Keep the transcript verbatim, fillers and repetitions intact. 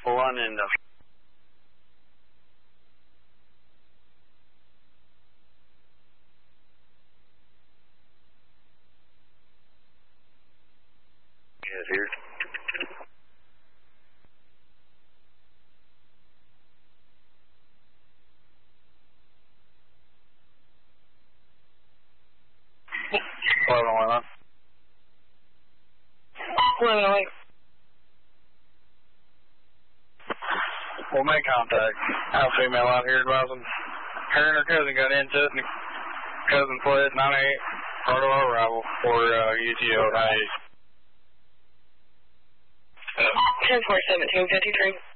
One in the... Yes, here. eleven eleven. eleven eleven. We'll make contact. I have a female out here advising her and her cousin got into it, and the cousin fled. nine eight, part of our arrival for uh, U T O nine eight. ten four seventeen fifty-three.